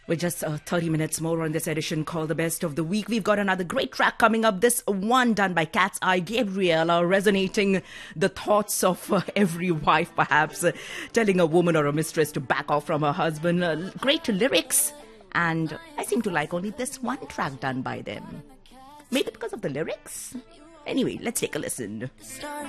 With just 30 minutes more on this edition called The Best of the Week, we've got another great track coming up. This one done by Cat's Eye Gabriella, resonating the thoughts of every wife, perhaps, telling a woman or a mistress to back off from her husband. Great lyrics, and I seem to like only this one track done by them. Maybe because of the lyrics? Anyway, let's take a listen.